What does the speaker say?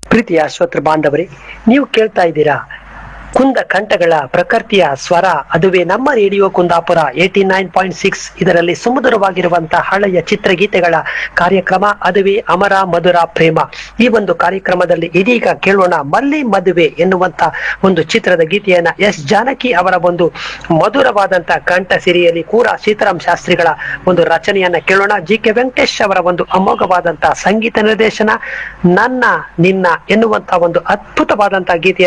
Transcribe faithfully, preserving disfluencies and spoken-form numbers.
ಪ್ರೀತಿಯ ಶ್ರೋತೃ ಬಾಂಧವರೇ, ನೀವು ಕೇಳ್ತಾ ಇದ್ದೀರಾ ಕುಂದ ಕಂಠಗಳ ಪ್ರಕೃತಿಯ ಸ್ವರ. ಅದುವೇ ನಮ್ಮ radio Kundapura eighty nine point six. ಇದರಲ್ಲಿ ಸುಮಧುರವಾಗಿರುವಂತಹ ಹಳೆಯ ಚಿತ್ರಗೀತೆಗಳ ಕಾರ್ಯಕ್ರಮ, ಅದುವೇ ಅಮರ ಮಧುರ ಪ್ರೇಮ. ಈ ಒಂದು ಕಾರ್ಯಕ್ರಮದಲ್ಲಿ ಇದೀಗ ಕೇಳೋಣ ಮಲ್ಲಿ ಮದುವೆ ಎನ್ನುವಂತ ಒಂದು ಚಿತ್ರದ ಗೀತೆಯನ್ನ ಎಸ್ ಜಾನಕಿ ಅವರ ಒಂದು ಮಧುರವಾದಂತಹ ಕಂಠ ಸಿರಿಯಲ್ಲಿ ಕೂಡ ಸೀತಾರಾಮ್ ಶಾಸ್ತ್ರಿಗಳ ಒಂದು ರಚನೆಯನ್ನ ಕೇಳೋಣ. ಜಿ ಕೆ ವೆಂಕಟೇಶ್ ಅವರ ಒಂದು ಅಮೋಘವಾದಂತಹ ಸಂಗೀತ ನಿರ್ದೇಶನ, ನನ್ನ ನಿನ್ನ ಎನ್ನುವಂತಹ ಒಂದು ಅದ್ಭುತವಾದಂತಹ ಗೀತೆಯ